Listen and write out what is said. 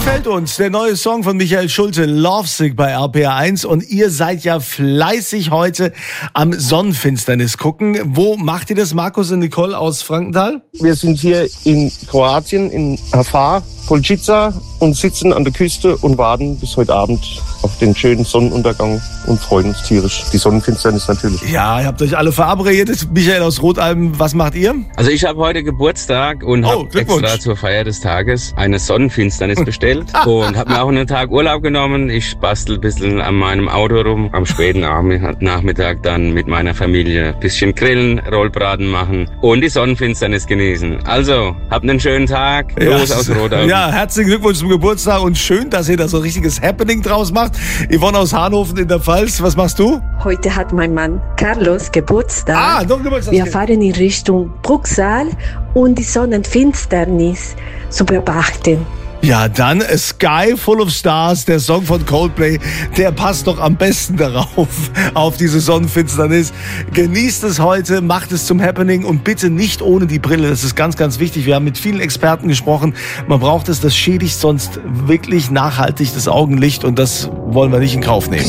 gefällt uns der neue Song von Michael Schulte, Lovesick bei RPR1. Und ihr seid ja fleißig heute am Sonnenfinsternis gucken. Wo macht ihr das, Markus und Nicole aus Frankenthal? Wir sind hier in Kroatien, in Hvar, Polčica und sitzen an der Küste und warten bis heute Abend auf den schönen Sonnenuntergang und freuen uns tierisch. Die Sonnenfinsternis natürlich. Ja, ihr habt euch alle verabredet. Michael aus Rotalben, was macht ihr? Also ich habe heute Geburtstag und habe extra zur Feier des Tages eine Sonnenfinsternis bestellt und habe mir auch einen Tag Urlaub genommen. Ich bastel ein bisschen an meinem Auto rum. Am späten Nachmittag dann mit meiner Familie ein bisschen grillen, Rollbraten machen und die Sonnenfinsternis genießen. Also, habt einen schönen Tag. Los aus Rotalben. Ja, herzlichen Glückwunsch zum Geburtstag und schön, dass ihr da so ein richtiges Happening draus macht. Yvonne aus Hanhofen in der Pfalz, was machst du? Heute hat mein Mann Carlos Geburtstag. Noch Geburtstag. Wir fahren in Richtung Bruchsal, um die Sonnenfinsternis zu beobachten. Ja, dann A Sky Full of Stars, der Song von Coldplay, der passt doch am besten darauf, auf diese Sonnenfinsternis. Genießt es heute, macht es zum Happening und bitte nicht ohne die Brille, das ist ganz, ganz wichtig. Wir haben mit vielen Experten gesprochen, man braucht es, das schädigt sonst wirklich nachhaltig das Augenlicht und das wollen wir nicht in Kauf nehmen.